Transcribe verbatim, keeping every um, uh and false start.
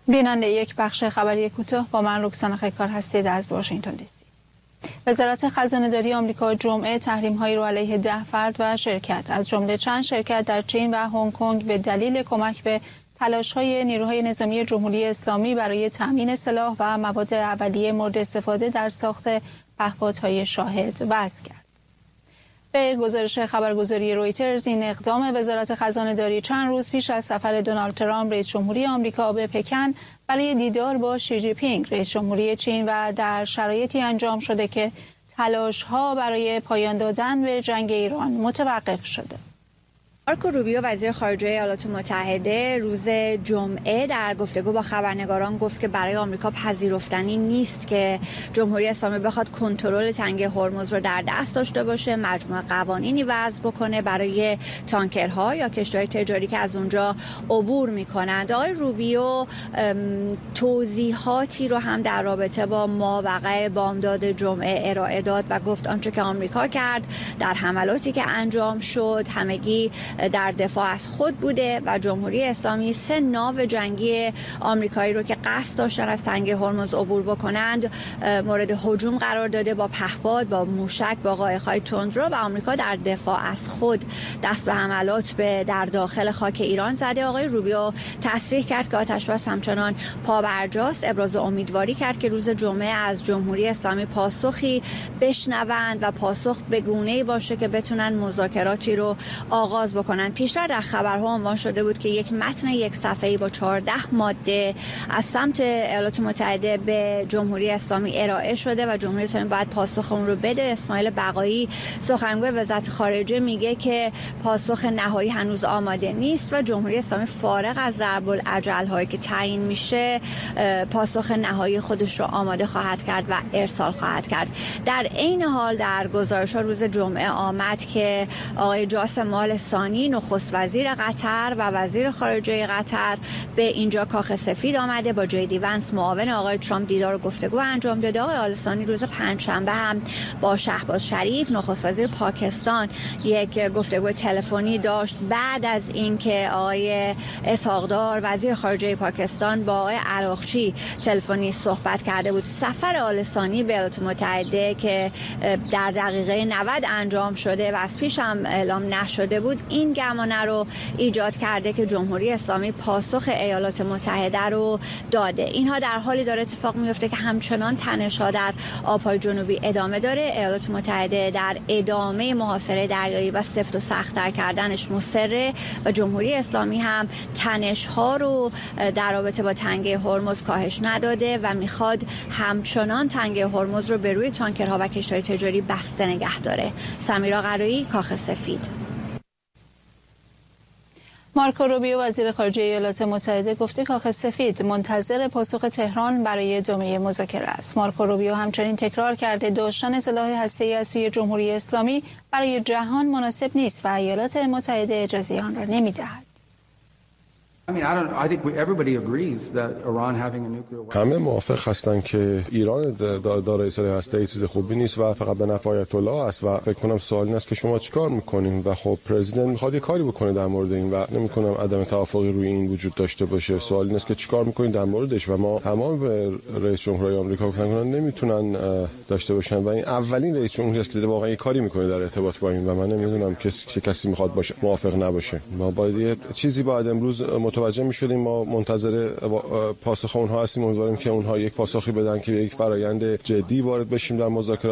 بیننده یک بخش خبری کوتاه با من رکسانا خیکار هستید از واشنگتن دی سی. وزارت خزانه‌داری آمریکا جمعه تحریم‌هایی را علیه ده فرد و شرکت از جمله چند شرکت در چین و هنگ کنگ به دلیل کمک به تلاش‌های نیروهای نظامی جمهوری اسلامی برای تأمین سلاح و مواد اولیه مورد استفاده در ساخت پهپادهای شاهد وضع کرد. به گزارش خبرگزاری رویترز، این اقدام وزارت خزانه‌داری چند روز پیش از سفر دونالد ترامپ رئیس جمهوری آمریکا به پکن برای دیدار با شی جی پینگ رئیس جمهوری چین و در شرایطی انجام شده که تلاش‌ها برای پایان دادن به جنگ ایران متوقف شده. مارکو روبیو وزیر خارجه ایالات متحده روز جمعه در گفتگو با خبرنگاران گفت که برای آمریکا پذیرفتنی نیست که جمهوری اسلامی بخواد کنترل تنگه هرمز رو در دست داشته باشه، مجموعه قوانینی وضع بکنه برای تانکرها یا کشتی‌های تجاری که از اونجا عبور می‌کنند. آقای روبیو توضیحاتی رو هم در رابطه با ماوقع بامداد جمعه ارائه داد و گفت آنچه که آمریکا کرد در حملاتی که انجام شد همگی در دفاع از خود بوده و جمهوری اسلامی سه ناو جنگی آمریکایی رو که قصد داشتن از تنگه هرمز عبور بکنند مورد هجوم قرار داده با پهپاد، با موشک، با قایق‌های تندرو و آمریکا در دفاع از خود دست به حملات به در داخل خاک ایران زده. آقای روبیو تصریح کرد که آتش‌بس همچنان پابرجاست، ابراز امیدواری کرد که روز جمعه از جمهوری اسلامی پاسخی بشنوند و پاسخ به گونه‌ای باشه که بتونن مذاکراتی رو آغاز بکنن. پیشتر در خبرها عنوان شده بود که یک متن یک صفحه‌ای با چهارده ماده از سمت ایالات متحده به جمهوری اسلامی ارائه شده و جمهوری اسلامی باید پاسخ اون رو بده. اسماعیل بقایی سخنگوی وزارت خارجه میگه که پاسخ نهایی هنوز آماده نیست و جمهوری اسلامی فارغ از ضرب العجل هایی که تعیین میشه پاسخ نهایی خودش رو آماده خواهد کرد و ارسال خواهد کرد. در عین حال در گزارش‌ها روز جمعه آمد که آقای جاسم آل ثانی نخست وزیر قطر و وزیر خارجه قطر به اینجا کاخ سفید آمده، با جی دی ونس معاون آقای ترامپ دیدار و گفتگو انجام داده. آقای آل ثانی روز پنجشنبه هم با شهباز شریف نخست وزیر پاکستان یک گفتگو تلفنی داشت بعد از اینکه آقای اسحاق دار وزیر خارجه پاکستان با آقای عراقچی تلفنی صحبت کرده بود. سفر آل ثانی به ایالات متحده که در دقیقه نود انجام شده و از پیش هم اعلام نشده بود این گمانه رو ایجاد کرده که جمهوری اسلامی پاسخ ایالات متحده رو داده. اینها در حالی داره اتفاق میفته که همچنان تنش‌ها در آب‌های جنوبی ادامه داره. ایالات متحده در ادامه محاصره دریایی و سفت و سخت‌تر کردنش مصره و جمهوری اسلامی هم تنش‌ها رو در رابطه با تنگه هرمز کاهش نداده و میخواد همچنان تنگه هرمز رو به روی تانکرها و کشتی‌های تجاری بسته نگه داره. سمیرا قرایی، کاخ سفید. مارکو روبیو وزیر خارجه ایالات متحده گفته کاخ سفید منتظر پاسخ تهران برای ادامه مذاکره است. مارکو روبیو همچنین تکرار کرده داشتن سلاح هسته‌ای از سوی جمهوری اسلامی برای جهان مناسب نیست و ایالات متحده اجازه آن را نمی‌دهد. همه موافق هستن که ایران دارای سلاح هسته‌ای چیز خوبی نیست و فقط به نفع آیت الله است و فکر کنم سوال این است که شما چیکار میکنین و خب پرزیدنت میخواد یه کاری بکنه در مورد این و نمی‌کنم عدم توافقی روی این وجود داشته باشه. سوال این است که چیکار میکنین در موردش و ما تمام به رئیس جمهوری آمریکا فکر کنم نمیتونن داشته باشن و این اولین رئیس جمهوری است که واقعا یه کاری میکنه در ارتباط با این و من نمیدونم کسی کسی میخواد باشه موافق نباشه. ما باید یه چیزی بعد امروز متوجه می‌شدیم. ما منتظر پاسخ اونها هستیم. امیدواریم که اونها یک پاسخی بدن که یک فرایند جدی وارد بشیم در مذاکرات.